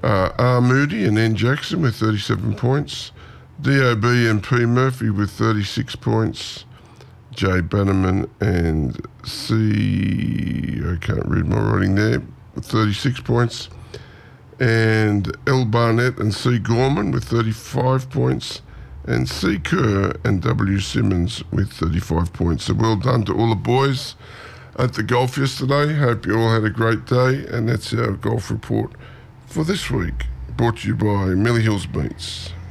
R. Moody and N. Jackson with 37 points. DOB and P. Murphy with 36 points. J. Bannerman and I can't read my writing there, with 36 points. And L. Barnett and C. Gorman with 35 points. And C. Kerr and W. Simmons with 35 points. So well done to all the boys at the golf yesterday. Hope you all had a great day. And that's our golf report for this week. Brought to you by Millie Hills Meats.